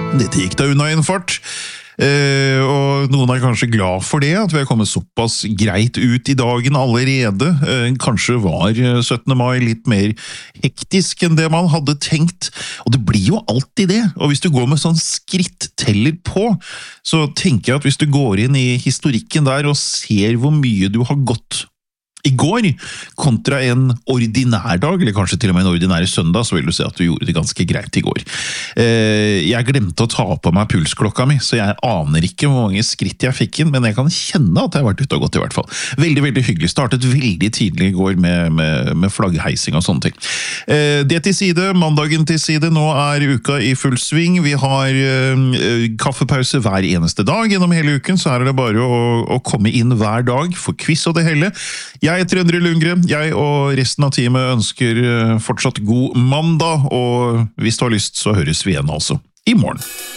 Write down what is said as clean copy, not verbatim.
Dette gikk da unna i en fart, og noen kanskje glad for det, at vi kommet såpass greit ut i dagen allerede. Kanskje var 17. mai litt mer hektisk enn det man hadde tenkt, og det blir jo alltid det. Og hvis du går med sånn skritteller på, så tenker jeg at hvis du går inn i historikken der og ser hvor mye du har gått i går, kontra en ordinær dag, eller kanskje til og med en ordinær søndag, så vil du se at du gjorde det ganske greit i går. Jeg glemte å ta på meg pulsklokka mi, så jeg aner ikke hvor mange skritt jeg fikk inn, men jeg kan kjenne at jeg har vært ute og gått i hvert fall. Veldig, veldig hyggelig. Startet veldig tidlig i går med flaggheising og sånne ting. Det til side, mandagen til side, nå uka i full sving. Vi har kaffepause hver eneste dag gjennom hele uken, så det bare å komme inn hver dag for quiz og det hele. Jeg heter Endre Lundgren, jeg og resten av teamet ønsker fortsatt god mandag, og hvis du har lyst så høres vi igjen altså i morgen.